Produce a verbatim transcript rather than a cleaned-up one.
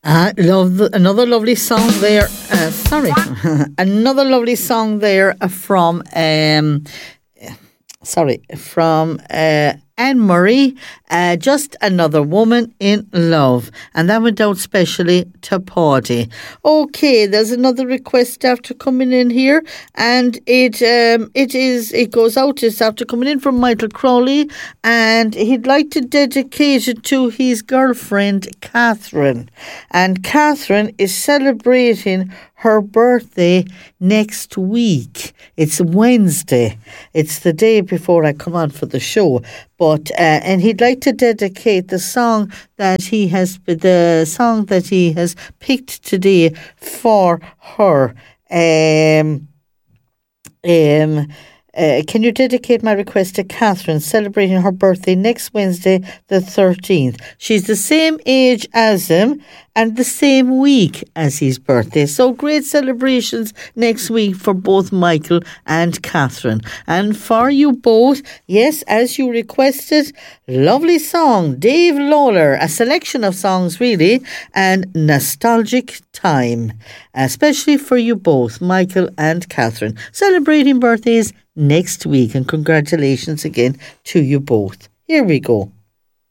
Uh, love the, another lovely song there. Uh, sorry, another lovely song there uh, from um, sorry from uh, Anne Murray. Uh, just another woman in love, and that went out specially to Paddy. Okay, there's another request after coming in here, and it um, it is it goes out. It's after coming in from Michael Crowley, and he'd like to dedicate it to his girlfriend Catherine, and Catherine is celebrating her birthday next week. It's Wednesday. It's the day before I come on for the show. But uh, and he'd like to dedicate the song that he has the song that he has picked today for her. Um, um, uh, can you dedicate my request to Catherine, celebrating her birthday next Wednesday, the thirteenth? She's the same age as him and the same week as his birthday. So great celebrations next week for both Michael and Catherine. And for you both, yes, as you requested, lovely song, Dave Lawler, a selection of songs really, and Nostalgic Time, especially for you both, Michael and Catherine, celebrating birthdays next week. And congratulations again to you both. Here we go.